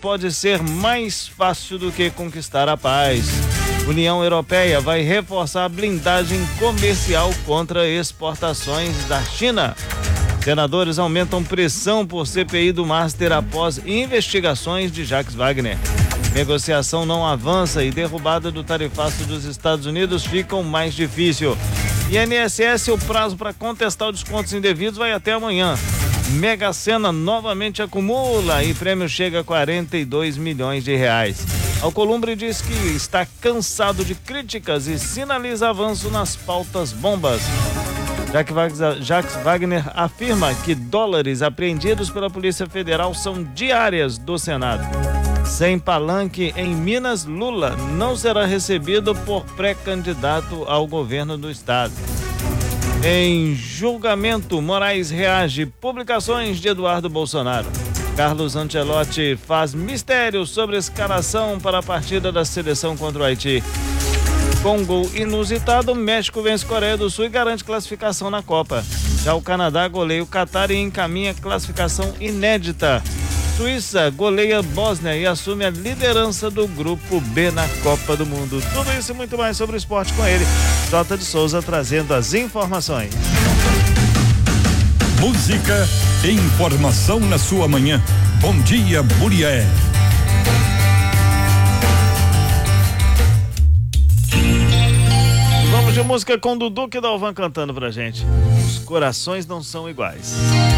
pode ser mais fácil do que conquistar a paz. União Europeia vai reforçar a blindagem comercial contra exportações da China. Senadores aumentam pressão por CPI do Master após investigações de Jacques Wagner. Negociação não avança e derrubada do tarifaço dos Estados Unidos ficam mais difícil. INSS, o prazo para contestar os descontos indevidos vai até amanhã. Mega Sena novamente acumula e prêmio chega a 42 milhões de reais. Alcolumbre diz que está cansado de críticas e sinaliza avanço nas pautas bombas. Jacques Wagner afirma que dólares apreendidos pela Polícia Federal são diárias do Senado. Sem palanque em Minas, Lula não será recebido por pré-candidato ao governo do estado. Em julgamento, Moraes reage publicações de Eduardo Bolsonaro. Carlos Ancelotti faz mistério sobre a escalação para a partida da seleção contra o Haiti. Com gol inusitado, México vence Coreia do Sul e garante classificação na Copa. Já o Canadá goleia o Catar e encaminha classificação inédita. Suíça goleia Bósnia e assume a liderança do Grupo B na Copa do Mundo. Tudo isso e muito mais sobre o esporte com ele. Jota de Souza trazendo as informações. Música e informação na sua manhã. Bom dia, Murié. Vamos de música com Dudu que Dalvan cantando pra gente. Os corações não são iguais.